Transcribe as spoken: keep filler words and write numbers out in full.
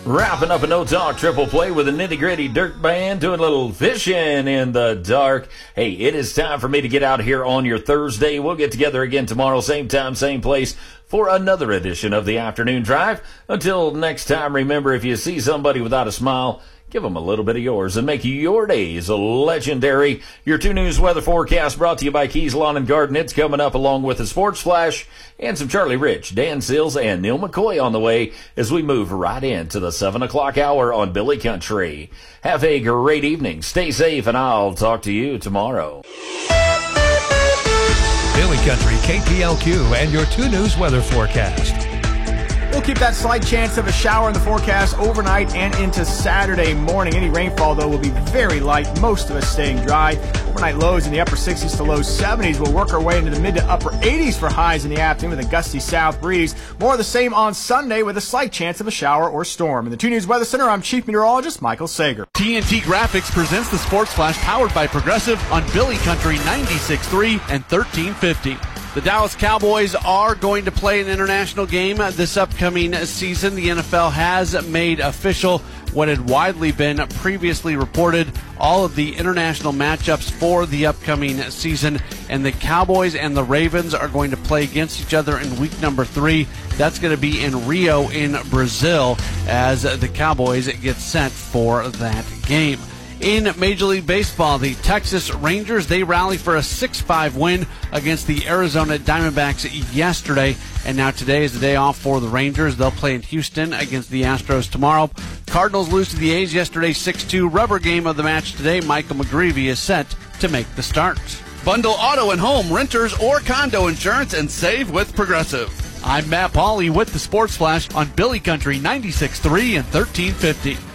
Wrapping up a no-talk triple play with a nitty-gritty dirt band, doing a little fishing in the dark. Hey, it is time for me to get out here on your Thursday. We'll get together again tomorrow, same time, same place, for another edition of the Afternoon Drive. Until next time, remember, if you see somebody without a smile, give them a little bit of yours and make your days legendary. Your two News weather forecast brought to you by Keys Lawn and Garden. It's coming up along with a sports flash and some Charlie Rich, Dan Sills, and Neil McCoy on the way as we move right into the seven o'clock hour on Billy Country. Have a great evening. Stay safe, and I'll talk to you tomorrow. Billy Country, K P L Q, and your two News weather forecast. We'll keep that slight chance of a shower in the forecast overnight and into Saturday morning. Any rainfall, though, will be very light, most of us staying dry. Overnight lows in the upper sixties to low seventies. We'll work our way into the mid to upper eighties for highs in the afternoon with a gusty south breeze. More of the same on Sunday with a slight chance of a shower or storm. In the two News Weather Center, I'm Chief Meteorologist Michael Sager. T N T Graphics presents the Sports Flash powered by Progressive on Billy Country ninety-six point three and thirteen fifty. The Dallas Cowboys are going to play an international game this upcoming season. The N F L has made official what had widely been previously reported, all of the international matchups for the upcoming season. And the Cowboys and the Ravens are going to play against each other in week number three. That's going to be in Rio in Brazil as the Cowboys get set for that game. In Major League Baseball, the Texas Rangers, they rally for a six five win against the Arizona Diamondbacks yesterday. And now today is the day off for the Rangers. They'll play in Houston against the Astros tomorrow. Cardinals lose to the A's yesterday six two. Rubber game of the match today. Michael McGreevy is set to make the start. Bundle auto and home, renters, or condo insurance and save with Progressive. I'm Matt Pauley with the Sports Flash on Billy Country ninety-six point three and thirteen fifty.